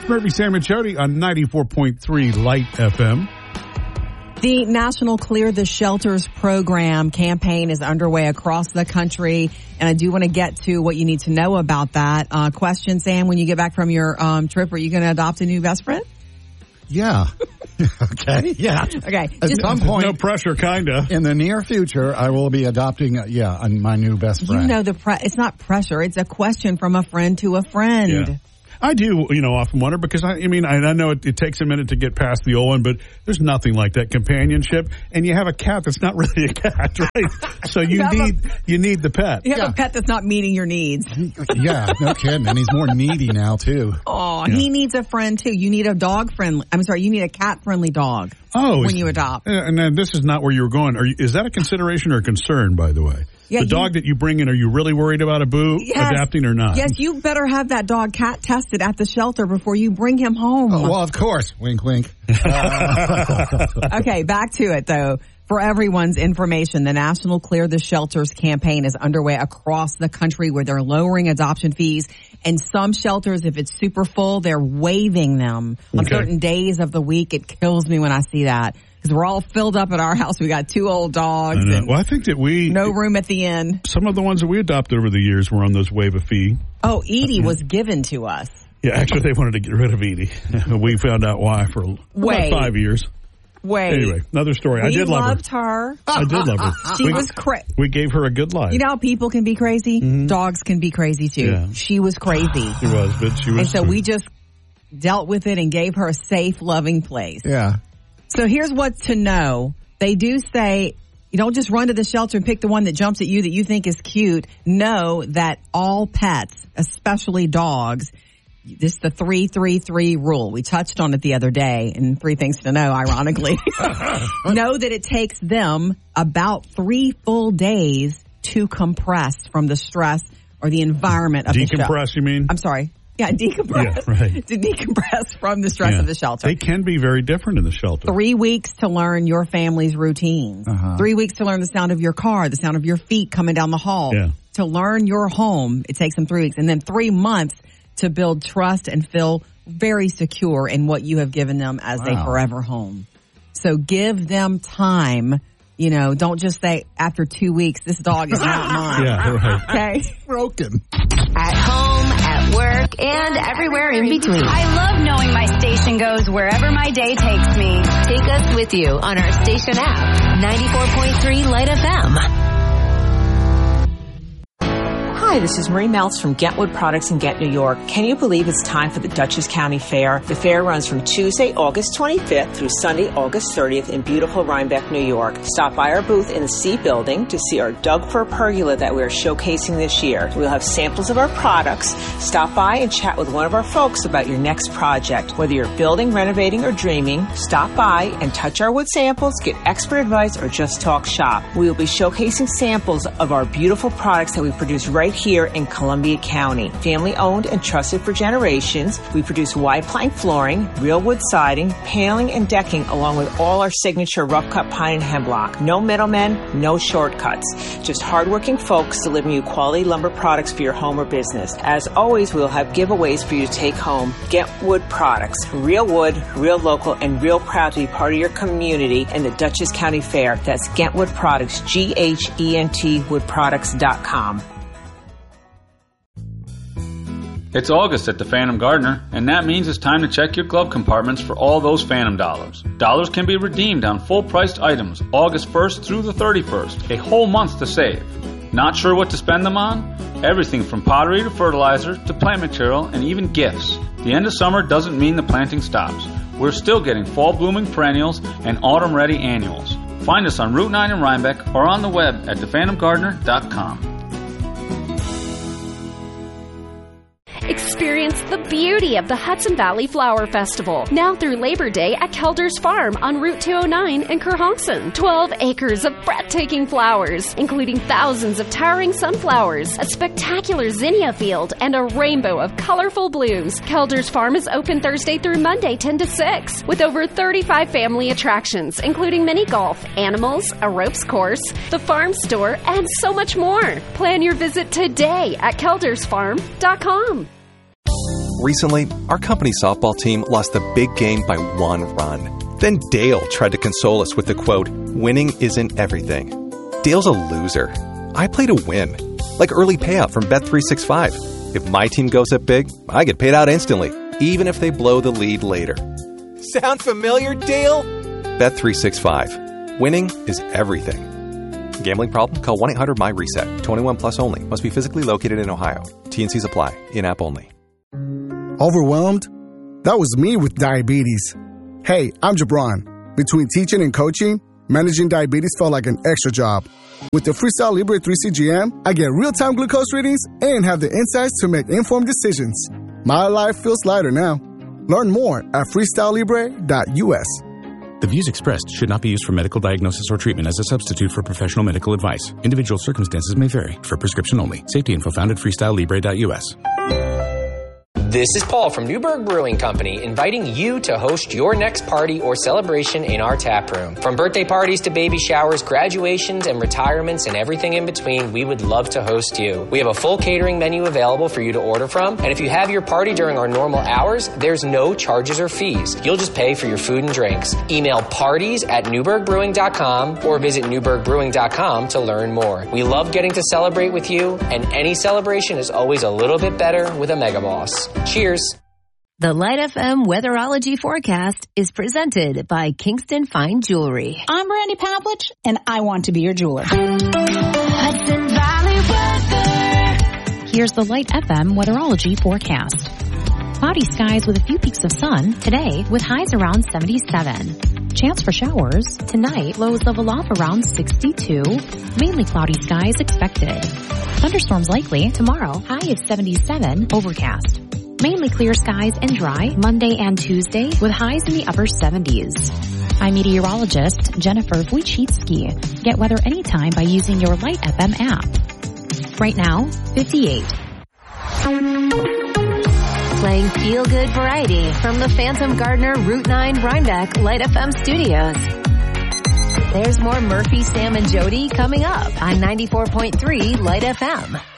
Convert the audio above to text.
Murphy, Sam, and Jody on 94.3 Light FM. The National Clear the Shelters program campaign is underway across the country, and I do want to get to what you need to know about that. Question, Sam, when you get back from your trip, are you going to adopt a new best friend? Yeah. Okay. Yeah. Okay. At some point, no pressure, kinda. in the near future, I will be adopting, my new best friend. You know, it's not pressure. It's a question from a friend to a friend. Yeah. I do, often wonder because I know it takes a minute to get past the old one, but there's nothing like that companionship. And you have a cat that's not really a cat, right? So you need the pet. You have a pet that's not meeting your needs. Yeah, no kidding. And he's more needy now too. Oh, he needs a friend too. You need a you need a cat-friendly dog. When you adopt. And then this is not where you were going. Is that a consideration or a concern, by the way? Yeah, the dog that you bring in, are you really worried about adapting or not? Yes, you better have that dog cat tested at the shelter before you bring him home. Oh, well, of course. Wink, wink. Okay, back to it, though. For everyone's information, the National Clear the Shelters campaign is underway across the country where they're lowering adoption fees. And some shelters, if it's super full, they're waiving them on certain days of the week. It kills me when I see that. Because we're all filled up at our house. We got 2 old dogs. And I think that no room at the inn. Some of the ones that we adopted over the years were on those waive a fee. Oh, Edie was given to us. Yeah, actually, they wanted to get rid of Edie. We found out why for about 5 years. Anyway, another story. I did love her. I did love her. She was crazy. We gave her a good life. You know how people can be crazy? Mm-hmm. Dogs can be crazy too. Yeah. She was crazy. She was, but she was. And so we just dealt with it and gave her a safe, loving place. Yeah. So here's what to know. They do say you don't just run to the shelter and pick the one that jumps at you that you think is cute. Know that all pets, especially dogs, this is the 3-3-3 rule. We touched on it the other day in 3 Things to Know, ironically. Know that it takes them about 3 full days to compress from the stress or the environment of the shelter. Decompress, you mean? I'm sorry. Yeah, decompress. Yeah, right. To decompress from the stress of the shelter. They can be very different in the shelter. 3 weeks to learn your family's routines. 3 weeks to learn the sound of your car, the sound of your feet coming down the hall. Yeah. To learn your home, it takes them 3 weeks. And then 3 months to build trust and feel very secure in what you have given them as a forever home. So give them time. Don't just say after 2 weeks, this dog is not mine. Yeah, right. Okay? Broken. At home, at work, and everywhere in between. I love knowing my station goes wherever my day takes me. Take us with you on our station app, 94.3 Light FM. Hi, this is Marie Meltz from Get Wood Products in Get New York. Can you believe it's time for the Dutchess County Fair? The fair runs from Tuesday, August 25th through Sunday, August 30th in beautiful Rhinebeck, New York. Stop by our booth in the C building to see our Doug Fir pergola that we are showcasing this year. We'll have samples of our products. Stop by and chat with one of our folks about your next project. Whether you're building, renovating, or dreaming, stop by and touch our wood samples, get expert advice, or just talk shop. We will be showcasing samples of our beautiful products that we produce right here in Columbia County. Family owned and trusted for generations, we produce wide plank flooring, real wood siding, paneling, and decking, along with all our signature rough cut pine and hemlock. No middlemen, no shortcuts. Just hardworking folks delivering you quality lumber products for your home or business. As always, we'll have giveaways for you to take home. Get Wood Products. Real wood, real local, and real proud to be part of your community in the Dutchess County Fair. That's Get Wood Products, GHENT woodproducts.com. It's August at the Phantom Gardener, and that means it's time to check your glove compartments for all those Phantom dollars. Dollars can be redeemed on full-priced items August 1st through the 31st, a whole month to save. Not sure what to spend them on? Everything from pottery to fertilizer to plant material and even gifts. The end of summer doesn't mean the planting stops. We're still getting fall-blooming perennials and autumn-ready annuals. Find us on Route 9 in Rhinebeck or on the web at thephantomgardener.com. Experience the beauty of the Hudson Valley Flower Festival, now through Labor Day at Kelder's Farm on Route 209 in Kerhonkson. 12 acres of breathtaking flowers, including thousands of towering sunflowers, a spectacular zinnia field, and a rainbow of colorful blooms. Kelder's Farm is open Thursday through Monday 10 to 6, with over 35 family attractions, including mini golf, animals, a ropes course, the farm store, and so much more. Plan your visit today at keldersfarm.com. Recently, our company softball team lost the big game by 1 run. Then Dale tried to console us with the quote, "Winning isn't everything." Dale's a loser. I play to win. Like early payout from Bet365. If my team goes up big, I get paid out instantly, even if they blow the lead later. Sound familiar, Dale? Bet365. Winning is everything. Gambling problem? Call 1-800-MY-RESET. 21 plus only. Must be physically located in Ohio. T&Cs apply. In-app only. Overwhelmed? That was me with diabetes. Hey, I'm Jabron. Between teaching and coaching, managing diabetes felt like an extra job. With the Freestyle Libre 3 CGM, I get real-time glucose readings and have the insights to make informed decisions. My life feels lighter now. Learn more at freestylelibre.us. The views expressed should not be used for medical diagnosis or treatment as a substitute for professional medical advice. Individual circumstances may vary. For prescription only. Safety info found at freestylelibre.us. This is Paul from Newberg Brewing Company, inviting you to host your next party or celebration in our tap room. From birthday parties to baby showers, graduations, and retirements, and everything in between, we would love to host you. We have a full catering menu available for you to order from, and if you have your party during our normal hours, there's no charges or fees. You'll just pay for your food and drinks. Email parties@newbergbrewing.com or visit newbergbrewing.com to learn more. We love getting to celebrate with you, and any celebration is always a little bit better with a Mega Boss. Cheers. The Light FM Weatherology Forecast is presented by Kingston Fine Jewelry. I'm Brandy Pavlich, and I want to be your jeweler. Hudson Valley weather. Here's the Light FM Weatherology Forecast. Cloudy skies with a few peaks of sun today with highs around 77. Chance for showers tonight, lows level off around 62. Mainly cloudy skies expected. Thunderstorms likely tomorrow, high of 77, overcast. Mainly clear skies and dry Monday and Tuesday with highs in the upper 70s. I'm meteorologist Jennifer Wojcicki. Get weather anytime by using your Light FM app. Right now, 58. Playing feel-good variety from the Phantom Gardener Route 9 Rhinebeck Light FM studios. There's more Murphy, Sam, and Jody coming up on 94.3 Light FM.